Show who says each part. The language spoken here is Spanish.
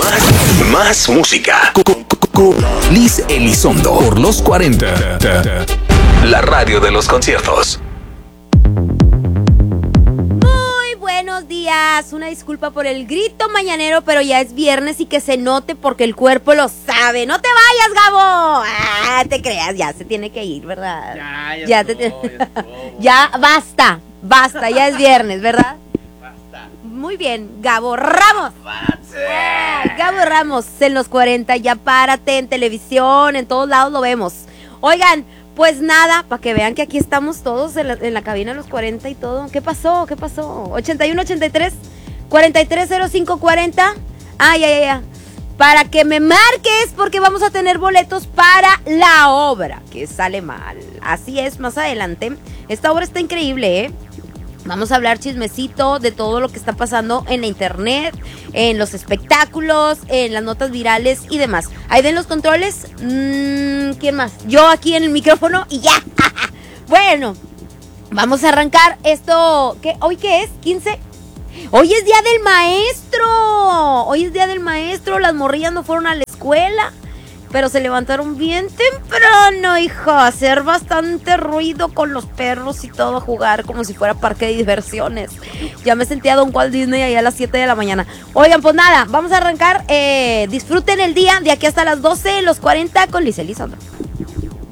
Speaker 1: Más música.
Speaker 2: Liz Elizondo por los 40.
Speaker 1: La radio de los conciertos.
Speaker 3: Muy buenos días. Una disculpa por el grito mañanero, pero ya es viernes y que se note porque el cuerpo lo sabe. ¡No te vayas, Gabo! Ah, te creas, ya se tiene que ir, ¿verdad? Ya ya basta, ya es viernes, ¿verdad? Muy bien, Gabo Ramos. Gabo Ramos en los 40, ya párate, en televisión, en todos lados lo vemos. Oigan, pues nada, para que vean que aquí estamos todos en la cabina de los 40 y todo. ¿Qué pasó? 81 83 4305 40. Ya. Para que me marques porque vamos a tener boletos para la obra que sale mal. Así es, más adelante. Esta obra está increíble, ¿eh? Vamos a hablar chismecito de todo lo que está pasando en la internet, en los espectáculos, en las notas virales y demás. Ahí den los controles. ¿Quién más? Yo aquí en el micrófono y ya. Bueno, vamos a arrancar esto. ¿Hoy qué es? ¿15? Hoy es día del maestro. Las morrillas no fueron a la escuela, pero se levantaron bien temprano, hija, a hacer bastante ruido con los perros y todo, a jugar como si fuera parque de diversiones. Ya me sentía Don Walt Disney ahí a las 7 de la mañana. Oigan, pues nada, vamos a arrancar. Disfruten el día de aquí hasta las 12, los 40 con Liz Elizondo.